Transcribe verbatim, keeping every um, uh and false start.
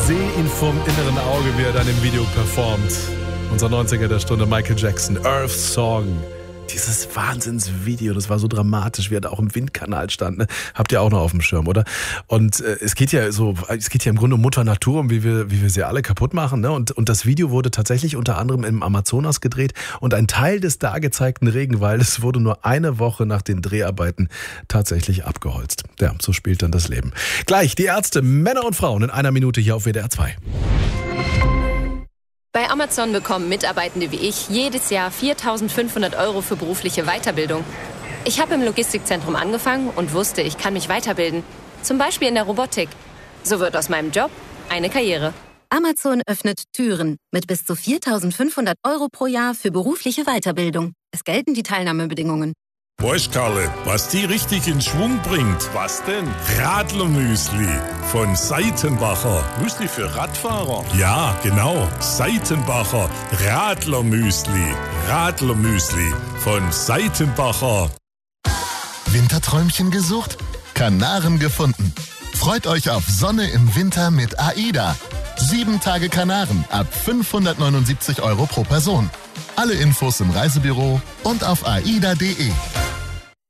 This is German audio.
sehe ihn vom inneren Auge, wie er dann im Video performt. Unser neunziger der Stunde, Michael Jackson, Earth Song. Dieses Wahnsinnsvideo, das war so dramatisch, wie er da auch im Windkanal stand. Ne? Habt ihr auch noch auf dem Schirm, oder? Und äh, es geht ja so, es geht ja im Grunde um Mutter Natur, um wie wir, wie wir sie alle kaputt machen. Ne? Und, und das Video wurde tatsächlich unter anderem im Amazonas gedreht. Und ein Teil des da gezeigten Regenwaldes wurde nur eine Woche nach den Dreharbeiten tatsächlich abgeholzt. Ja, so spielt dann das Leben. Gleich die Ärzte, Männer und Frauen in einer Minute hier auf W D R zwei. Bei Amazon bekommen Mitarbeitende wie ich jedes Jahr viertausendfünfhundert Euro für berufliche Weiterbildung. Ich habe im Logistikzentrum angefangen und wusste, ich kann mich weiterbilden. Zum Beispiel in der Robotik. So wird aus meinem Job eine Karriere. Amazon öffnet Türen mit bis zu viertausendfünfhundert Euro pro Jahr für berufliche Weiterbildung. Es gelten die Teilnahmebedingungen. Weißt, Karle, was die richtig in Schwung bringt? Was denn? Radlermüsli von Seitenbacher. Müsli für Radfahrer? Ja, genau. Seitenbacher Radlermüsli. Radlermüsli von Seitenbacher. Winterträumchen gesucht? Kanaren gefunden. Freut euch auf Sonne im Winter mit AIDA. Sieben Tage Kanaren ab fünfhundertneunundsiebzig Euro pro Person. Alle Infos im Reisebüro und auf aida punkt de.